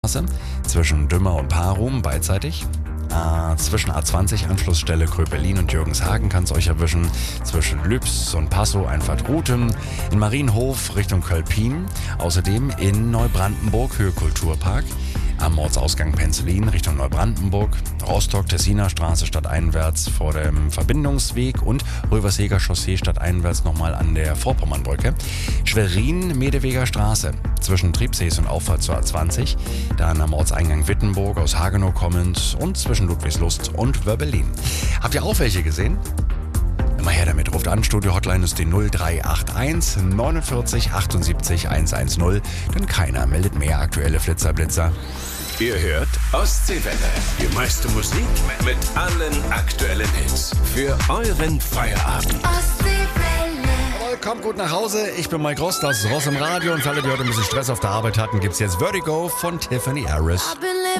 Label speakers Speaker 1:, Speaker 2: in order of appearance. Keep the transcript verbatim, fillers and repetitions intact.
Speaker 1: zwischen Dümmer und Parum beidseitig. Äh, zwischen A zwanzig Anschlussstelle Kröpelin und Jürgenshagen kann es euch erwischen. Zwischen Lübs und Passow Einfahrt Rutem. In Marienhof Richtung Kölpin. Außerdem in Neubrandenburg Höhe Kulturpark. Am Ortsausgang Penzolin Richtung Neubrandenburg. Rostock Tessiner Straße stadteinwärts vor dem Verbindungsweg und Röversheger Chaussee stadteinwärts nochmal an der Vorpommernbrücke. Schwerin Medeweger Straße zwischen Triebsees und Auffahrt zur A zwanzig. Dann am Ortseingang Wittenburg aus Hagenow kommend und zwischen Ludwigslust und Wörbelin. Habt ihr auch welche gesehen? Immer her damit, ruft an, Studio-Hotline ist die null drei acht eins neunundvierzig achtundsiebzig hundertzehn, denn keiner meldet mehr aktuelle Flitzerblitzer.
Speaker 2: Ihr hört Ostseewelle, die meiste Musik mit allen aktuellen Hits für euren Feierabend.
Speaker 1: Ostseewelle. Kommt gut nach Hause, ich bin Mike Ross, das ist Ross im Radio und für alle, die heute ein bisschen Stress auf der Arbeit hatten, gibt's jetzt Vertigo von Tiffany Harris.